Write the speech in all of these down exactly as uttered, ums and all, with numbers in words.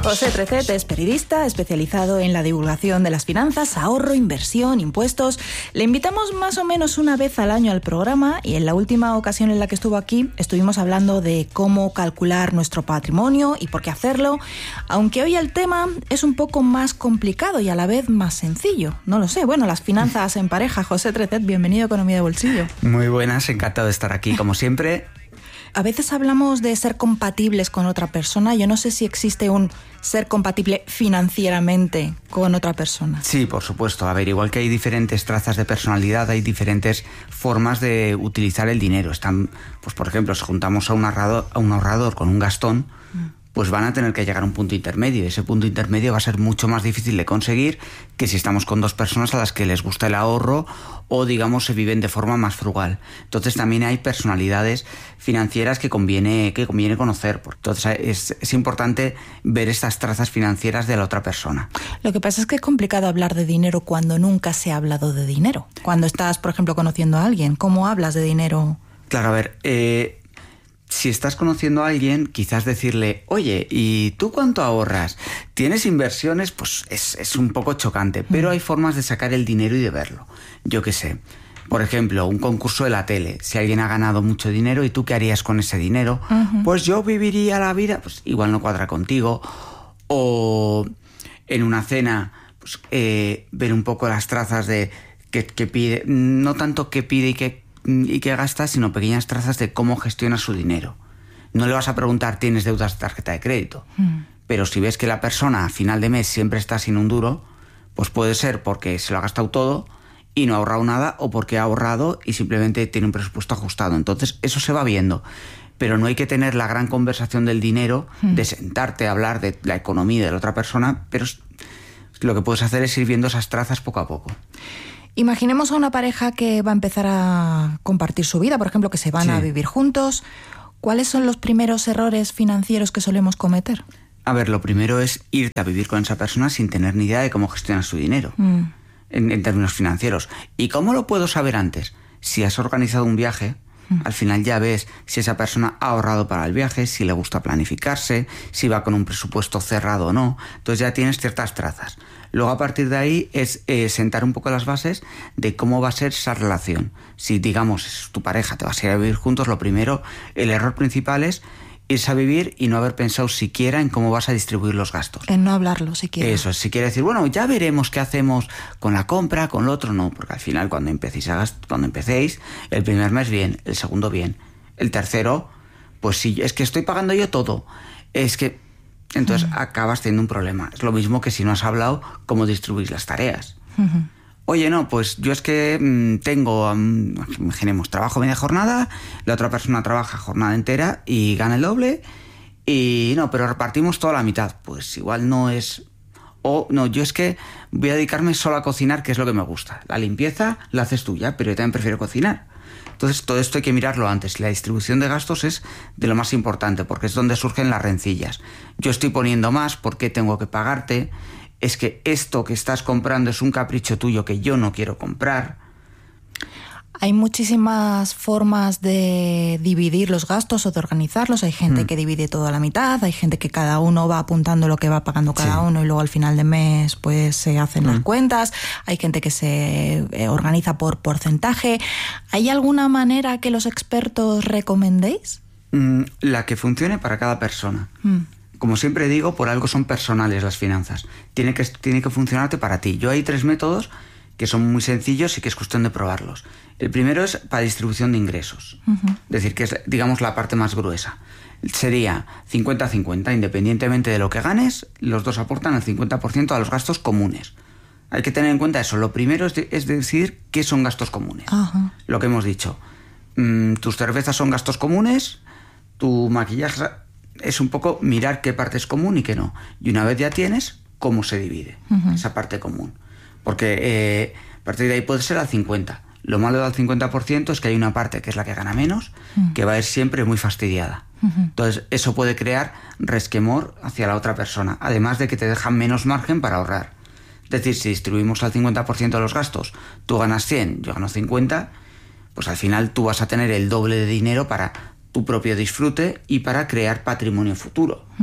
José Trecet es periodista especializado en la divulgación de las finanzas, ahorro, inversión, impuestos. Le invitamos más o menos una vez al año al programa y en la última ocasión en la que estuvo aquí estuvimos hablando de cómo calcular nuestro patrimonio y por qué hacerlo, aunque hoy el tema es un poco más complicado y a la vez más sencillo. No lo sé. Bueno, las finanzas en pareja. José Trecet, bienvenido a Economía de Bolsillo. Muy buenas, encantado de estar aquí, como siempre. A veces hablamos de ser compatibles con otra persona. Yo no sé si existe un ser compatible financieramente con otra persona. Sí, por supuesto. A ver, igual que hay diferentes trazas de personalidad, hay diferentes formas de utilizar el dinero. Están, pues por ejemplo, si juntamos a un ahorrador, a un ahorrador con un gastón, pues van a tener que llegar a un punto intermedio. Ese punto intermedio va a ser mucho más difícil de conseguir que si estamos con dos personas a las que les gusta el ahorro o, digamos, se viven de forma más frugal. Entonces también hay personalidades financieras que conviene, que conviene conocer. Entonces es, es importante ver estas trazas financieras de la otra persona. Lo que pasa es que es complicado hablar de dinero cuando nunca se ha hablado de dinero. Cuando estás, por ejemplo, conociendo a alguien, ¿cómo hablas de dinero? Claro, a ver... Eh, Si estás conociendo a alguien, quizás decirle, oye, ¿y tú cuánto ahorras? ¿Tienes inversiones? Pues es, es un poco chocante, pero hay formas de sacar el dinero y de verlo. Yo qué sé, por ejemplo, un concurso de la tele. Si alguien ha ganado mucho dinero, ¿y tú qué harías con ese dinero? Uh-huh. Pues yo viviría la vida, pues igual no cuadra contigo. O en una cena, pues eh, ver un poco las trazas de qué, qué pide, no tanto qué pide y qué y que gasta, sino pequeñas trazas de cómo gestiona su dinero. No le vas a preguntar, ¿tienes deudas de tarjeta de crédito? Mm. Pero si ves que la persona a final de mes siempre está sin un duro, pues puede ser porque se lo ha gastado todo y no ha ahorrado nada, o porque ha ahorrado y simplemente tiene un presupuesto ajustado. Entonces eso se va viendo. Pero no hay que tener la gran conversación del dinero, mm. de sentarte a hablar de la economía de la otra persona, pero lo que puedes hacer es ir viendo esas trazas poco a poco. Imaginemos a una pareja que va a empezar a compartir su vida, por ejemplo, que se van sí. a vivir juntos. ¿Cuáles son los primeros errores financieros que solemos cometer? A ver, lo primero es irte a vivir con esa persona sin tener ni idea de cómo gestiona su dinero, mm. en, en términos financieros. ¿Y cómo lo puedo saber antes? Si has organizado un viaje, mm. al final ya ves si esa persona ha ahorrado para el viaje, si le gusta planificarse, si va con un presupuesto cerrado o no. Entonces ya tienes ciertas trazas. Luego, a partir de ahí, es eh, sentar un poco las bases de cómo va a ser esa relación. Si, digamos, es tu pareja, te vas a ir a vivir juntos, lo primero, el error principal es irse a vivir y no haber pensado siquiera en cómo vas a distribuir los gastos. En no hablarlo siquiera. Eso, si quiere decir, bueno, ya veremos qué hacemos con la compra, con lo otro, no, porque al final cuando empecéis, a gast- cuando empecéis, el primer mes bien, el segundo bien, el tercero, pues sí, es que estoy pagando yo todo, es que... Entonces uh-huh. acabas teniendo un problema. Es lo mismo que si no has hablado cómo distribuís las tareas. Uh-huh. Oye, no, pues yo es que mmm, tengo, um, imaginemos, trabajo media jornada, la otra persona trabaja jornada entera y gana el doble, y no, pero repartimos toda la mitad. Pues igual no es... O no, yo es que voy a dedicarme solo a cocinar, que es lo que me gusta. La limpieza la haces tú ya, pero yo también prefiero cocinar. Entonces todo esto hay que mirarlo antes. La distribución de gastos es de lo más importante, porque es donde surgen las rencillas. Yo estoy poniendo más, ¿por qué tengo que pagarte? Es que esto que estás comprando es un capricho tuyo que yo no quiero comprar. Hay muchísimas formas de dividir los gastos o de organizarlos. Hay gente mm. que divide todo a la mitad, hay gente que cada uno va apuntando lo que va pagando cada sí. uno y luego al final de mes pues se hacen mm. las cuentas. Hay gente que se organiza por porcentaje. ¿Hay alguna manera que los expertos recomendéis? Mm, la que funcione para cada persona. Mm. Como siempre digo, por algo son personales las finanzas. Tiene que, tiene que funcionarte para ti. Yo hay tres métodos que son muy sencillos y que es cuestión de probarlos. El primero es para distribución de ingresos, uh-huh. es decir, que es, digamos, la parte más gruesa. Sería cincuenta cincuenta, independientemente de lo que ganes, los dos aportan el cincuenta por ciento a los gastos comunes. Hay que tener en cuenta eso. Lo primero es, de, es decir qué son gastos comunes. Uh-huh. Lo que hemos dicho. Mm, tus cervezas son gastos comunes, tu maquillaje es un poco mirar qué parte es común y qué no. Y una vez ya tienes, cómo se divide uh-huh. esa parte común. Porque eh, a partir de ahí puede ser al cincuenta. Lo malo del cincuenta por ciento es que hay una parte que es la que gana menos, uh-huh. que va a ir siempre muy fastidiada. Uh-huh. Entonces eso puede crear resquemor hacia la otra persona, además de que te deja menos margen para ahorrar. Es decir, si distribuimos al cincuenta por ciento de los gastos, tú ganas cien, yo gano cincuenta, pues al final tú vas a tener el doble de dinero para tu propio disfrute y para crear patrimonio futuro. Uh-huh.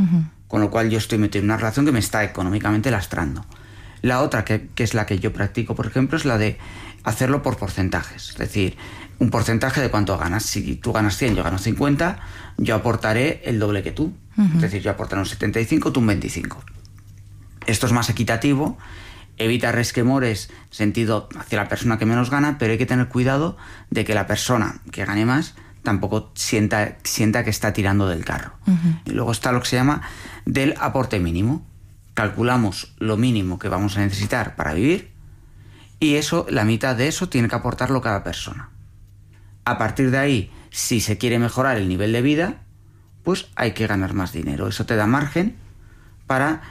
con lo cual yo estoy metido en una relación que me está económicamente lastrando. La otra, que, que es la que yo practico, por ejemplo, es la de hacerlo por porcentajes. Es decir, un porcentaje de cuánto ganas. Si tú ganas cien, yo gano cincuenta, yo aportaré el doble que tú. Uh-huh. Es decir, yo aportaré un setenta y cinco, tú un veinticinco. Esto es más equitativo, evita resquemores sentido hacia la persona que menos gana, pero hay que tener cuidado de que la persona que gane más tampoco sienta, sienta que está tirando del carro. Uh-huh. Y luego está lo que se llama del aporte mínimo. Calculamos lo mínimo que vamos a necesitar para vivir y eso, la mitad de eso tiene que aportarlo cada persona. A partir de ahí, si se quiere mejorar el nivel de vida, pues hay que ganar más dinero. Eso te da margen para,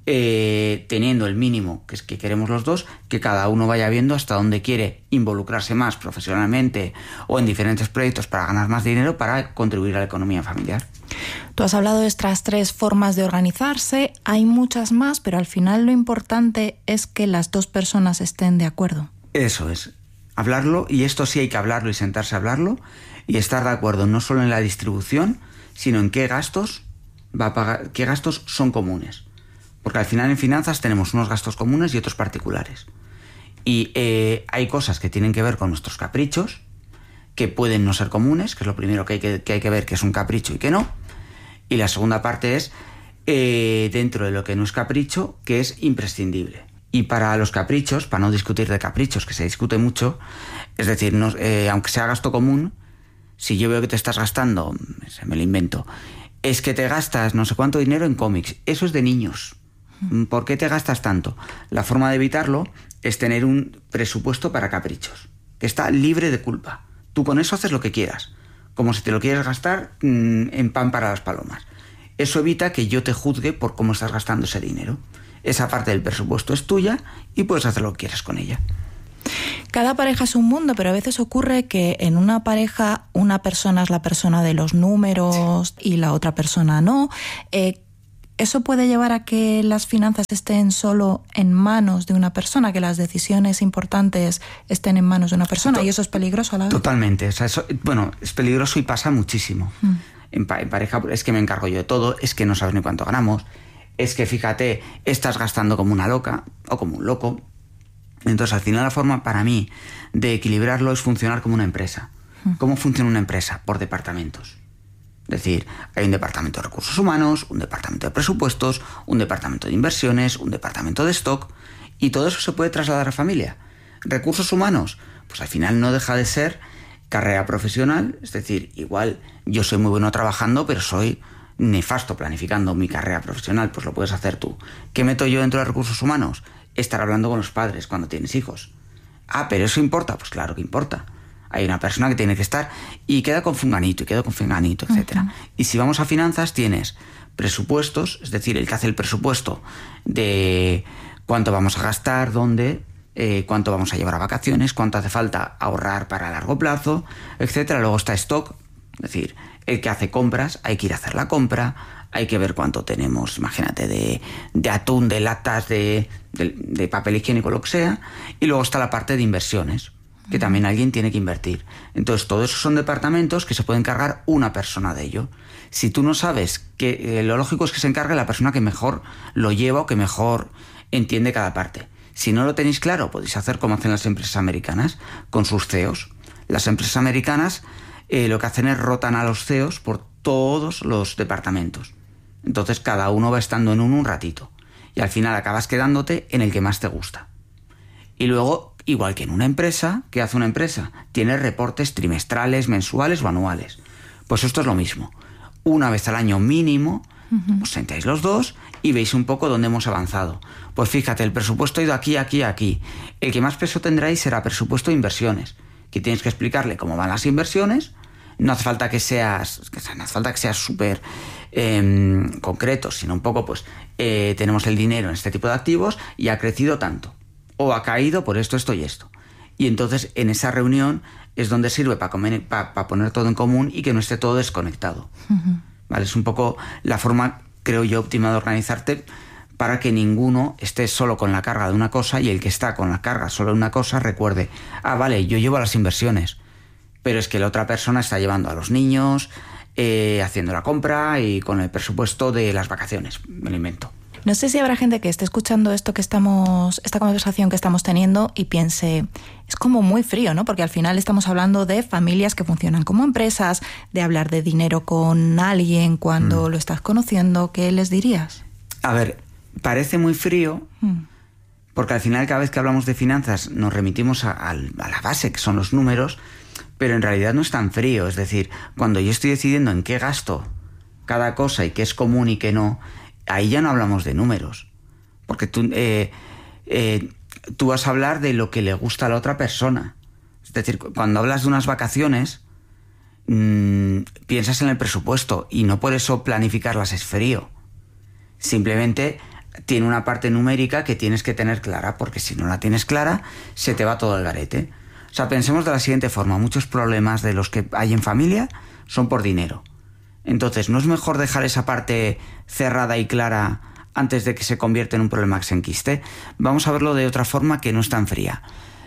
eh, teniendo el mínimo que es que queremos los dos, que cada uno vaya viendo hasta dónde quiere involucrarse más profesionalmente o en diferentes proyectos para ganar más dinero para contribuir a la economía familiar. Tú has hablado de estas tres formas de organizarse, hay muchas más, pero al final lo importante es que las dos personas estén de acuerdo. Eso es, hablarlo, y esto sí hay que hablarlo y sentarse a hablarlo y estar de acuerdo no solo en la distribución, sino en qué gastos va a pagar, qué gastos son comunes. Porque al final en finanzas tenemos unos gastos comunes y otros particulares. Y eh, hay cosas que tienen que ver con nuestros caprichos, que pueden no ser comunes, que es lo primero que hay que, que, hay que ver que es un capricho y que no. Y la segunda parte es, eh, dentro de lo que no es capricho, que es imprescindible. Y para los caprichos, para no discutir de caprichos, que se discute mucho, es decir, no, eh, aunque sea gasto común, si yo veo que te estás gastando, se me lo invento, es que te gastas no sé cuánto dinero en cómics, eso es de niños. ¿Por qué te gastas tanto? La forma de evitarlo es tener un presupuesto para caprichos, que está libre de culpa. Tú con eso haces lo que quieras, como si te lo quieres gastar mmm, en pan para las palomas. Eso evita que yo te juzgue por cómo estás gastando ese dinero. Esa parte del presupuesto es tuya y puedes hacer lo que quieras con ella. Cada pareja es un mundo, pero a veces ocurre que en una pareja una persona es la persona de los números sí. y la otra persona no. Eh, ¿Eso puede llevar a que las finanzas estén solo en manos de una persona, que las decisiones importantes estén en manos de una persona? Y eso es peligroso a la vez. Totalmente. O sea, eso, bueno, es peligroso y pasa muchísimo. Mm. En, pa- en pareja es que me encargo yo de todo, es que no sabes ni cuánto ganamos, es que fíjate, estás gastando como una loca o como un loco. Entonces, al final la forma para mí de equilibrarlo es funcionar como una empresa. Mm. ¿Cómo funciona una empresa? Por departamentos. Es decir, hay un departamento de recursos humanos, un departamento de presupuestos, un departamento de inversiones, un departamento de stock, y todo eso se puede trasladar a familia. Recursos humanos, pues al final no deja de ser carrera profesional, es decir, igual yo soy muy bueno trabajando, pero soy nefasto planificando mi carrera profesional, pues lo puedes hacer tú. ¿Qué meto yo dentro de recursos humanos? Estar hablando con los padres cuando tienes hijos. Ah, pero eso importa, pues claro que importa. Hay una persona que tiene que estar y queda con funganito y queda con funganito, etcétera. Uh-huh. Y si vamos a finanzas, tienes presupuestos, es decir, el que hace el presupuesto de cuánto vamos a gastar, dónde, eh, cuánto vamos a llevar a vacaciones, cuánto hace falta ahorrar para largo plazo, etcétera. Luego está stock, es decir, el que hace compras, hay que ir a hacer la compra, hay que ver cuánto tenemos, imagínate, de, de atún, de latas, de, de, de papel higiénico, lo que sea. Y luego está la parte de inversiones, que también alguien tiene que invertir. Entonces, todos esos son departamentos que se puede encargar una persona de ello. Si tú no sabes, que eh, lo lógico es que se encargue la persona que mejor lo lleva o que mejor entiende cada parte. Si no lo tenéis claro, podéis hacer como hacen las empresas americanas, con sus C E Os. Las empresas americanas eh, lo que hacen es rotan a los C E Os por todos los departamentos. Entonces, cada uno va estando en uno un ratito. Y al final acabas quedándote en el que más te gusta. Y luego, igual que en una empresa, ¿qué hace una empresa? Tiene reportes trimestrales, mensuales o anuales. Pues esto es lo mismo. Una vez al año mínimo, uh-huh. os sentáis los dos y veis un poco dónde hemos avanzado. Pues fíjate, el presupuesto ha ido aquí, aquí, aquí. El que más peso tendráis será presupuesto de inversiones, que tienes que explicarle cómo van las inversiones. No hace falta que seas, no hace falta que seas súper eh, concreto, sino un poco, pues, eh, tenemos el dinero en este tipo de activos y ha crecido tanto. O ha caído por esto, esto y esto. Y entonces en esa reunión es donde sirve para pa, pa poner todo en común y que no esté todo desconectado. Uh-huh. ¿Vale? Es un poco la forma, creo yo, óptima de organizarte para que ninguno esté solo con la carga de una cosa y el que está con la carga solo de una cosa recuerde, ah, vale, yo llevo las inversiones, pero es que la otra persona está llevando a los niños, eh, haciendo la compra y con el presupuesto de las vacaciones, me lo invento. No sé si habrá gente que esté escuchando esto que estamos, esta conversación que estamos teniendo y piense, es como muy frío, ¿no? Porque al final estamos hablando de familias que funcionan como empresas, de hablar de dinero con alguien cuando mm. lo estás conociendo. ¿Qué les dirías? A ver, parece muy frío, mm. porque al final cada vez que hablamos de finanzas nos remitimos a, a, a la base, que son los números, pero en realidad no es tan frío. Es decir, cuando yo estoy decidiendo en qué gasto cada cosa y qué es común y qué no, ahí ya no hablamos de números, porque tú, eh, eh, tú vas a hablar de lo que le gusta a la otra persona. Es decir, cuando hablas de unas vacaciones, mmm, piensas en el presupuesto y no por eso planificarlas es frío. Simplemente tiene una parte numérica que tienes que tener clara, porque si no la tienes clara, se te va todo al garete. O sea, pensemos de la siguiente forma, muchos problemas de los que hay en familia son por dinero. Entonces, ¿no es mejor dejar esa parte cerrada y clara antes de que se convierta en un problema que se enquiste? Vamos a verlo de otra forma que no es tan fría.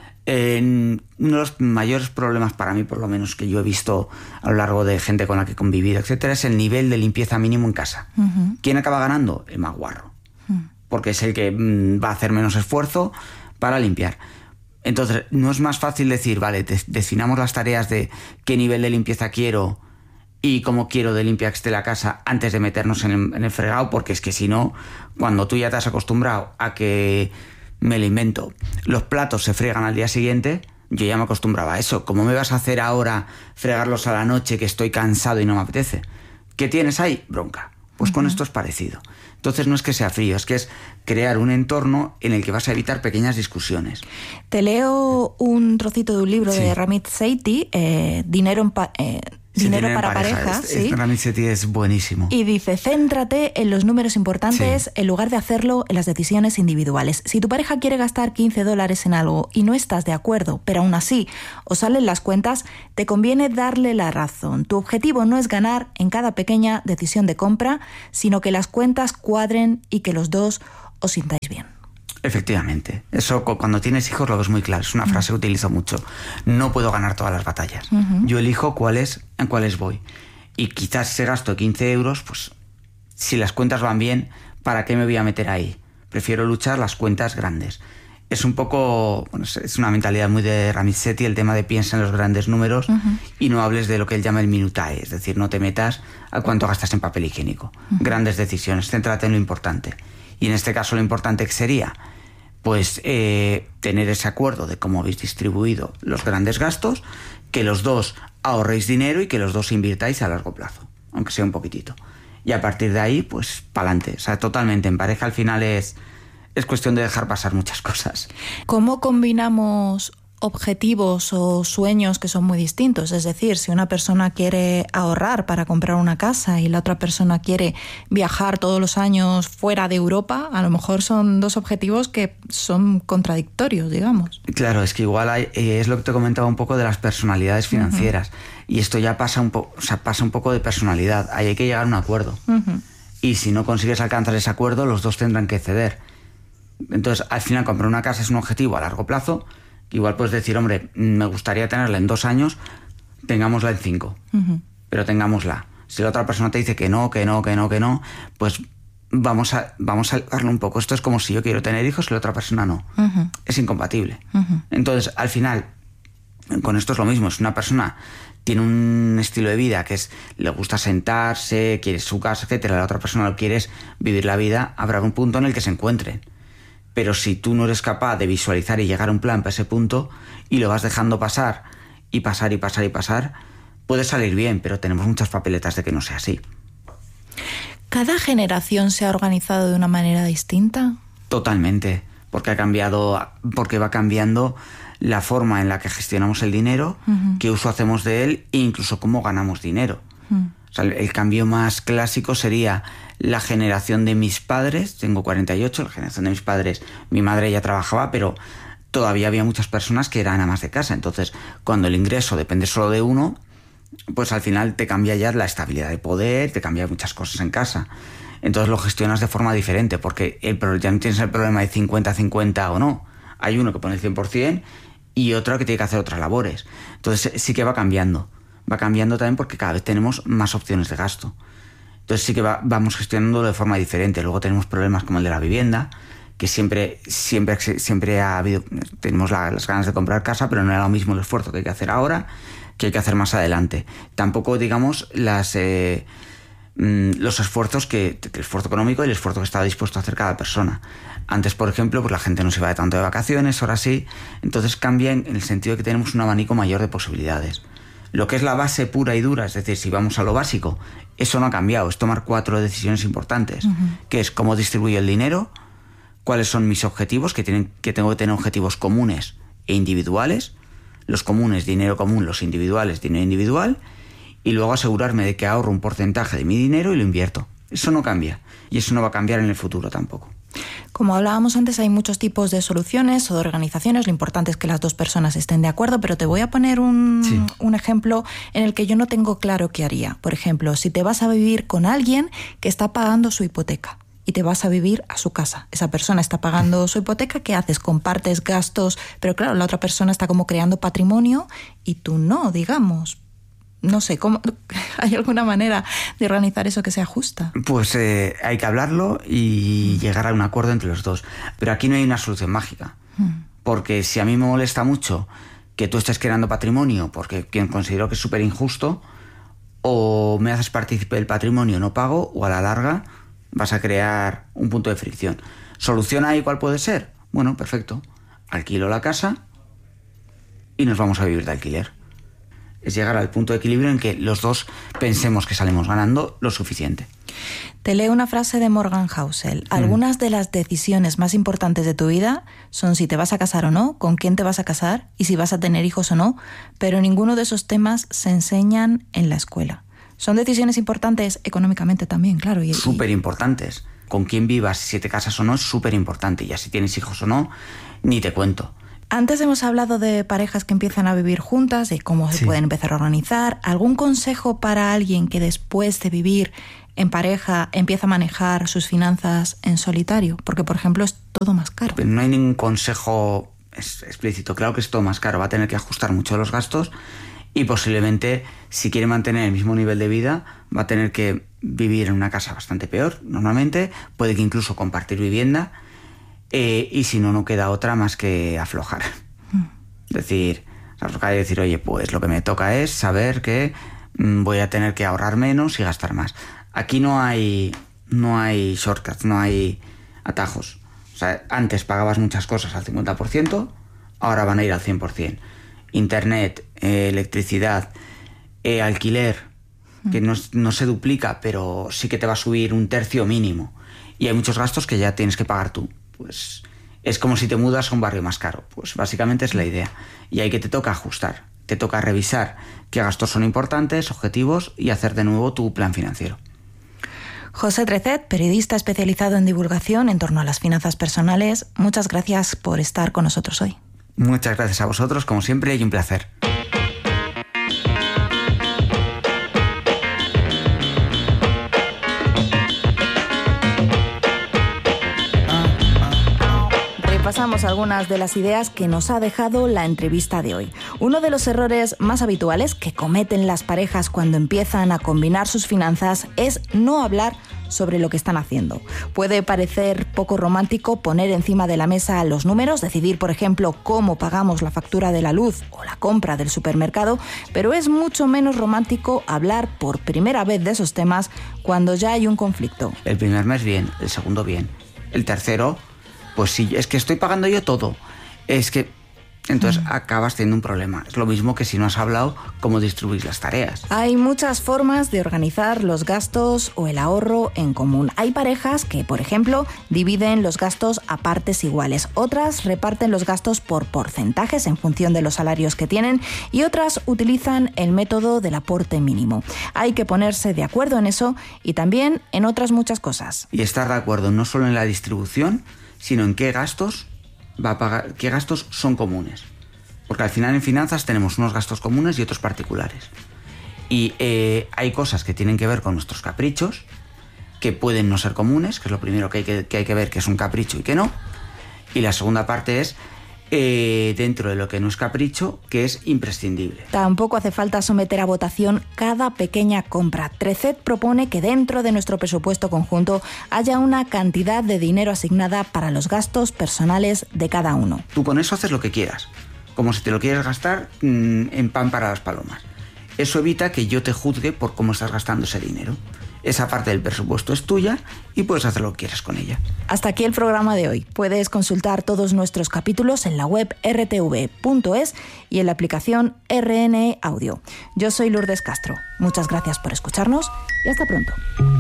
Eh, uno de los mayores problemas para mí, por lo menos que yo he visto a lo largo de gente con la que he convivido, etcétera, es el nivel de limpieza mínimo en casa. Uh-huh. ¿Quién acaba ganando? El más guarro. Uh-huh. Porque es el que mm, va a hacer menos esfuerzo para limpiar. Entonces, ¿no es más fácil decir, vale, de- definamos las tareas de qué nivel de limpieza quiero y cómo quiero de limpia que esté la casa antes de meternos en el, en el fregado? Porque es que si no, cuando tú ya te has acostumbrado a que, me lo invento, los platos se fregan al día siguiente, yo ya me acostumbraba a eso. ¿Cómo me vas a hacer ahora fregarlos a la noche que estoy cansado y no me apetece? ¿Qué tienes ahí? Bronca. Pues uh-huh. con esto es parecido. Entonces no es que sea frío, es que es crear un entorno en el que vas a evitar pequeñas discusiones. Te leo un trocito de un libro sí. de Ramit Sethi, eh, Dinero en pa- eh, Dinero, dinero para pareja, pareja es, ¿sí? Ramit Sethi es buenísimo. Y dice, céntrate en los números importantes sí. en lugar de hacerlo en las decisiones individuales. Si tu pareja quiere gastar quince dólares en algo y no estás de acuerdo, pero aún así os salen las cuentas, te conviene darle la razón. Tu objetivo no es ganar en cada pequeña decisión de compra, sino que las cuentas cuadren y que los dos os sintáis bien. Efectivamente. Eso cuando tienes hijos lo ves muy claro. Es una frase que utilizo mucho. No puedo ganar todas las batallas. Uh-huh. Yo elijo cuáles, en cuáles voy. Y quizás ese gasto de quince euros, pues si las cuentas van bien, ¿para qué me voy a meter ahí? Prefiero luchar las cuentas grandes. Es un poco, bueno, es una mentalidad muy de Ramit Sethi, el tema de piensa en los grandes números uh-huh. y no hables de lo que él llama el minutae. Es decir, no te metas a cuánto gastas en papel higiénico. Uh-huh. Grandes decisiones, céntrate en lo importante. Y en este caso lo importante que sería, pues eh, tener ese acuerdo de cómo habéis distribuido los grandes gastos, que los dos ahorréis dinero y que los dos invirtáis a largo plazo, aunque sea un poquitito. Y a partir de ahí, pues pa'lante. O sea, totalmente. En pareja al final es, es cuestión de dejar pasar muchas cosas. ¿Cómo combinamos objetivos o sueños que son muy distintos? Es decir, si una persona quiere ahorrar para comprar una casa y la otra persona quiere viajar todos los años fuera de Europa, a lo mejor son dos objetivos que son contradictorios, digamos. Claro, es que igual hay, eh, es lo que te comentaba un poco de las personalidades financieras. Uh-huh. Y esto ya pasa un, po- o sea, pasa un poco de personalidad. Ahí hay que llegar a un acuerdo. Uh-huh. Y si no consigues alcanzar ese acuerdo, los dos tendrán que ceder. Entonces, al final, comprar una casa es un objetivo a largo plazo. Igual puedes decir, hombre, me gustaría tenerla en dos años, tengámosla en cinco, uh-huh. pero tengámosla. Si la otra persona te dice que no, que no, que no, que no, pues vamos a vamos a darle un poco. Esto es como si yo quiero tener hijos y la otra persona no. Uh-huh. Es incompatible. Uh-huh. Entonces, al final, con esto es lo mismo. Si una persona tiene un estilo de vida que es, le gusta sentarse, quiere su casa, etcétera, la otra persona lo quiere es vivir la vida, habrá un punto en el que se encuentren. Pero si tú no eres capaz de visualizar y llegar a un plan para ese punto y lo vas dejando pasar y pasar y pasar y pasar, puede salir bien, pero tenemos muchas papeletas de que no sea así. ¿Cada generación se ha organizado de una manera distinta? Totalmente, porque ha cambiado, porque va cambiando la forma en la que gestionamos el dinero, uh-huh. qué uso hacemos de él e incluso cómo ganamos dinero. Uh-huh. O sea, el cambio más clásico sería la generación de mis padres, tengo cuarenta y ocho, la generación de mis padres, mi madre ya trabajaba, pero todavía había muchas personas que eran amas de casa. Entonces, cuando el ingreso depende solo de uno, pues al final te cambia ya la estabilidad de poder, te cambia muchas cosas en casa. Entonces lo gestionas de forma diferente, porque el, ya no tienes el problema de cincuenta cincuenta o no. Hay uno que pone el cien por ciento y otro que tiene que hacer otras labores. Entonces sí que va cambiando. va cambiando también porque cada vez tenemos más opciones de gasto. Entonces sí que va, vamos gestionándolo de forma diferente. Luego tenemos problemas como el de la vivienda, que siempre, siempre, siempre ha habido, tenemos la, las ganas de comprar casa, pero no era lo mismo el esfuerzo que hay que hacer ahora que hay que hacer más adelante. Tampoco, digamos, las eh, los esfuerzos que, el esfuerzo económico y el esfuerzo que estaba dispuesto a hacer cada persona. Antes, por ejemplo, pues la gente no se iba de tanto de vacaciones, ahora sí. Entonces cambia en el sentido de que tenemos un abanico mayor de posibilidades. Lo que es la base pura y dura, es decir, si vamos a lo básico, eso no ha cambiado. Es tomar cuatro decisiones importantes, uh-huh. que es cómo distribuyo el dinero, cuáles son mis objetivos, que, tienen, que tengo que tener objetivos comunes e individuales. Los comunes, dinero común; los individuales, dinero individual. Y luego asegurarme de que ahorro un porcentaje de mi dinero y lo invierto. Eso no cambia. Y eso no va a cambiar en el futuro tampoco. Como hablábamos antes, hay muchos tipos de soluciones o de organizaciones. Lo importante es que las dos personas estén de acuerdo, pero te voy a poner un, sí. un ejemplo en el que yo no tengo claro qué haría. Por ejemplo, si te vas a vivir con alguien que está pagando su hipoteca y te vas a vivir a su casa. Esa persona está pagando su hipoteca, ¿qué haces? Compartes gastos, pero claro, la otra persona está como creando patrimonio y tú no, digamos. No sé, ¿cómo, ¿hay alguna manera de organizar eso que sea justa? Pues eh, hay que hablarlo y mm. llegar a un acuerdo entre los dos. Pero aquí no hay una solución mágica. Mm. Porque si a mí me molesta mucho que tú estés creando patrimonio porque quien considero que es súper injusto, o me haces partícipe del patrimonio, no pago, o a la larga vas a crear un punto de fricción. ¿Solución ahí cuál puede ser? Bueno, perfecto. Alquilo la casa y nos vamos a vivir de alquiler. Es llegar al punto de equilibrio en que los dos pensemos que salimos ganando lo suficiente. Te leo una frase de Morgan Housel. Algunas mm. de las decisiones más importantes de tu vida son si te vas a casar o no, con quién te vas a casar y si vas a tener hijos o no, pero ninguno de esos temas se enseñan en la escuela. Son decisiones importantes económicamente también, claro. Y, súper importantes. Con quién vivas, si te casas o no, es súper importante. Ya si tienes hijos o no, ni te cuento. Antes hemos hablado de parejas que empiezan a vivir juntas, de cómo se sí. pueden empezar a organizar. ¿Algún consejo para alguien que después de vivir en pareja empieza a manejar sus finanzas en solitario? Porque, por ejemplo, es todo más caro. Pero no hay ningún consejo explícito. Claro que es todo más caro. Va a tener que ajustar mucho los gastos y posiblemente, si quiere mantener el mismo nivel de vida, va a tener que vivir en una casa bastante peor, normalmente. Puede que incluso compartir vivienda. Eh, y si no, no queda otra más que aflojar. Mm. Es decir, aflojar y decir, oye, pues lo que me toca es saber que mm, voy a tener que ahorrar menos y gastar más. Aquí no hay, no hay shortcuts, no hay atajos. O sea, antes pagabas muchas cosas al cincuenta por ciento, ahora van a ir al cien por ciento. Internet, eh, electricidad, eh, alquiler, mm. que no, no se duplica, pero sí que te va a subir un tercio mínimo. Y hay muchos gastos que ya tienes que pagar tú. Pues es como si te mudas a un barrio más caro. Pues básicamente es la idea. Y ahí que te toca ajustar. Te toca revisar qué gastos son importantes, objetivos, y hacer de nuevo tu plan financiero. José Trecet, periodista especializado en divulgación en torno a las finanzas personales, muchas gracias por estar con nosotros hoy. Muchas gracias a vosotros, como siempre, y un placer. Pasamos algunas de las ideas que nos ha dejado la entrevista de hoy. Uno de los errores más habituales que cometen las parejas cuando empiezan a combinar sus finanzas es no hablar sobre lo que están haciendo. Puede parecer poco romántico poner encima de la mesa los números, decidir, por ejemplo, cómo pagamos la factura de la luz o la compra del supermercado, pero es mucho menos romántico hablar por primera vez de esos temas cuando ya hay un conflicto. El primer mes bien, el segundo bien, el tercero... Pues sí, es que estoy pagando yo todo. Es que... Entonces mm. acabas teniendo un problema. Es lo mismo que si no has hablado cómo distribuir las tareas. Hay muchas formas de organizar los gastos o el ahorro en común. Hay parejas que, por ejemplo, dividen los gastos a partes iguales. Otras reparten los gastos por porcentajes en función de los salarios que tienen y otras utilizan el método del aporte mínimo. Hay que ponerse de acuerdo en eso y también en otras muchas cosas. Y estar de acuerdo no solo en la distribución, sino en qué gastos va a pagar, qué gastos son comunes. Porque al final en finanzas tenemos unos gastos comunes y otros particulares. Y eh, hay cosas que tienen que ver con nuestros caprichos, que pueden no ser comunes, que es lo primero que hay que, que hay que ver que es un capricho y que no. Y la segunda parte es eh, dentro de lo que no es capricho, que es imprescindible. Tampoco hace falta someter a votación cada pequeña compra. Trecet propone que dentro de nuestro presupuesto conjunto haya una cantidad de dinero asignada para los gastos personales de cada uno. Tú con eso haces lo que quieras, como si te lo quieres gastar mmm, en pan para las palomas. Eso evita que yo te juzgue por cómo estás gastando ese dinero. Esa parte del presupuesto es tuya y puedes hacer lo que quieras con ella. Hasta aquí el programa de hoy. Puedes consultar todos nuestros capítulos en la web erre te ve punto es y en la aplicación erre ene e Audio. Yo soy Lourdes Castro. Muchas gracias por escucharnos y hasta pronto.